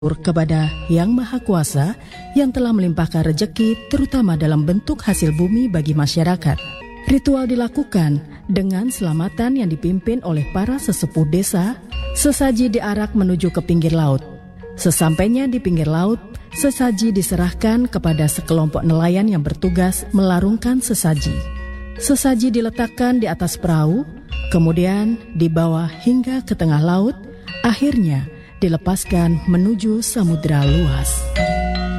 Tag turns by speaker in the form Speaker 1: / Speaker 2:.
Speaker 1: kepada Yang Maha Kuasa yang telah melimpahkan rejeki terutama dalam bentuk hasil bumi bagi masyarakat. Ritual dilakukan dengan selamatan yang dipimpin oleh para sesepuh desa. Sesaji diarak menuju ke pinggir laut. Sesampainya di pinggir laut, sesaji diserahkan kepada sekelompok nelayan yang bertugas melarungkan sesaji. Sesaji diletakkan di atas perahu, kemudian dibawa hingga ke tengah laut, akhirnya dilepaskan menuju samudera luas.